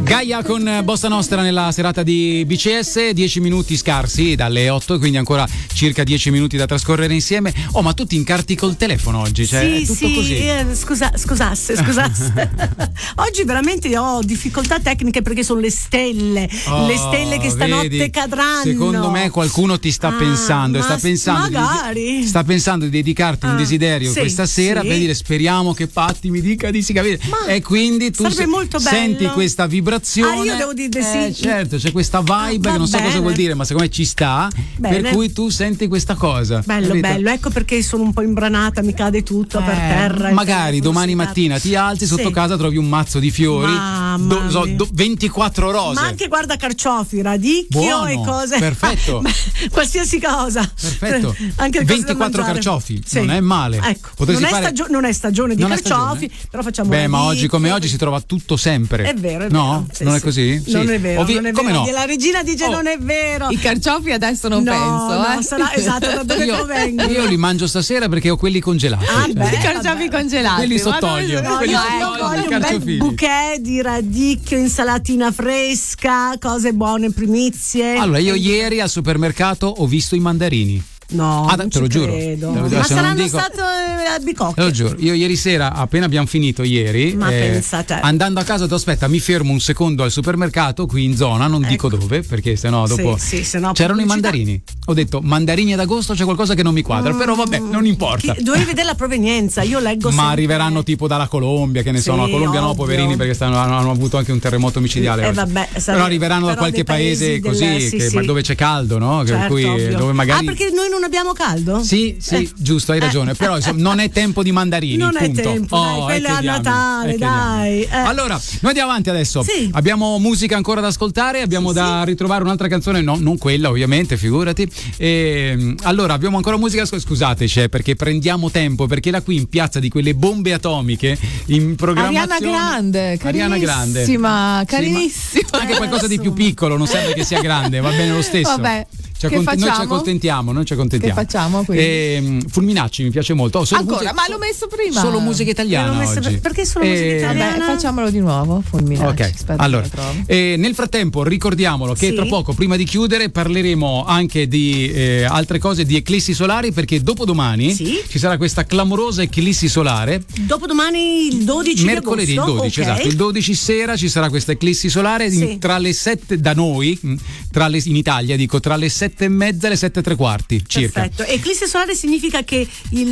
Gaia con Bossa Nostra nella serata di BCS, 10 minuti scarsi dalle 8, quindi ancora circa 10 minuti da trascorrere insieme. Oh, ma tu ti incarti col telefono oggi, cioè sì, è tutto così. Scusasse. Oggi veramente ho difficoltà tecniche perché sono le stelle che stanotte cadranno. Secondo me qualcuno ti sta pensando, magari sta pensando di dedicarti un desiderio questa sera per dire speriamo che Patti mi dica di sì, capire? E quindi tu senti questa vibrazione. Io devo dire sì. Certo, c'è questa vibe che non so cosa vuol dire, ma secondo me ci sta. Bene. Per cui tu senti questa cosa. Bello, ecco perché sono un po' imbranata, mi cade tutto per terra. Magari domani mattina ti alzi sotto casa, trovi un mazzo di fiori, 24 rose. Ma anche guarda carciofi, radicchio. Buono, e cose. Perfetto. Qualsiasi cosa. Perfetto. Anche 24 carciofi, non è male. Ecco, non è stagione di carciofi, però facciamo. Ma oggi come oggi si trova tutto sempre. È vero. No? Sì, non è così? Non è vero. Come no? La regina dice non è vero. I carciofi adesso non penso. No, sarà esatto, da dove provengono? Io li mangio stasera perché ho quelli congelati. I carciofi congelati. Quelli sott'olio. Io voglio un bel bouquet di radicchio, insalatina fresca, cose buone, primizie. Allora, io ieri al supermercato ho visto i mandarini. No, non te lo giuro. Ma saranno stato a bicocche. Te lo giuro. Io ieri sera, appena abbiamo finito ieri, andando a casa, aspetta, mi fermo un secondo al supermercato qui in zona, non dico dove, perché sennò dopo sennò c'erano i mandarini. Ho detto mandarini ad agosto, c'è qualcosa che non mi quadra, però vabbè, non importa. Dovevi vedere la provenienza, io leggo ma arriveranno tipo dalla Colombia, che ne so, la Colombia no, poverini, perché hanno avuto anche un terremoto micidiale. Però arriveranno da qualche paese così, dove c'è caldo, no? Per cui dove magari. Perché noi non abbiamo caldo? Sì, giusto, hai ragione. Però insomma, non è tempo di mandarini. Non punto. è tempo, quello è a Natale, dai. Allora, noi andiamo avanti adesso. Sì. Abbiamo musica ancora da ascoltare, abbiamo da ritrovare un'altra canzone, no, non quella ovviamente, figurati. Allora, abbiamo ancora musica, scusateci, perché prendiamo tempo, perché là qui in piazza di quelle bombe atomiche in programmazione. Ariana Grande, carinissima. Anche qualcosa di più piccolo, non serve che sia grande, va bene lo stesso. Vabbè. Noi ci accontentiamo. Che facciamo quindi? Fulminacci mi piace molto. Ma l'ho messo prima. Solo musica italiana oggi. Perché solo musica italiana? Vabbè, facciamolo di nuovo. Fulminacci. Ok. Allora, nel frattempo ricordiamolo che tra poco, prima di chiudere, parleremo anche di altre cose, di eclissi solari, perché dopodomani ci sarà questa clamorosa eclissi solare. Dopodomani il 12 mercoledì di agosto. Il 12, esatto. Il 12 sera ci sarà questa eclissi solare tra le 7 da noi, in Italia, dico tra le 7:30 e le 7:75 circa. Perfetto. Eclissi solare significa che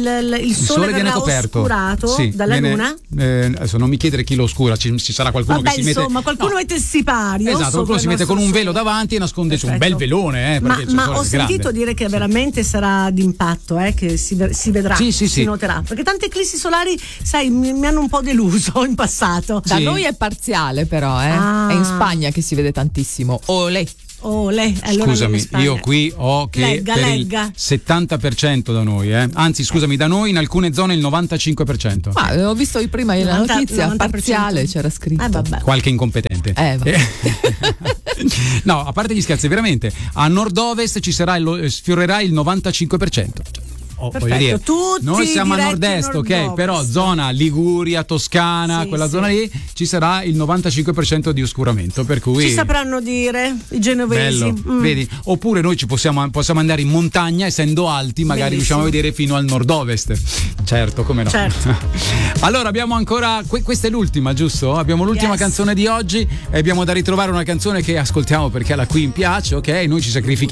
il sole viene coperto oscurato dalla luna? Adesso non mi chiedere chi lo oscura, ci sarà qualcuno che si mette. Insomma, qualcuno mette il sipario. Esatto, qualcuno si mette con un velo davanti e nasconde su un bel velone. Ma ho sentito dire che veramente sarà d'impatto, che si vedrà, si noterà. Perché tante eclissi solari, sai, mi hanno un po' deluso in passato. Da noi è parziale, però, È in Spagna che si vede tantissimo. Allora scusami, io qui ho che il 70% da noi, anzi scusami, da noi in alcune zone il 95%. Ma ho visto prima la notizia 90%. Parziale c'era scritto. Qualche incompetente. No, a parte gli scherzi, veramente a nord-ovest sfiorerà il 95%. Perfetto, noi siamo a nord-est, ok, però zona Liguria, Toscana, quella zona lì ci sarà il 95% di oscuramento, per cui ci sapranno dire i genovesi. Bello, vedi? Oppure noi ci possiamo andare in montagna, essendo alti, magari riusciamo a vedere fino al nord-ovest. Certo, come no. Certo. Allora abbiamo ancora questa è l'ultima, giusto? Abbiamo l'ultima canzone di oggi e abbiamo da ritrovare una canzone che ascoltiamo perché alla Queen piace, ok? Noi ci sacrifichiamo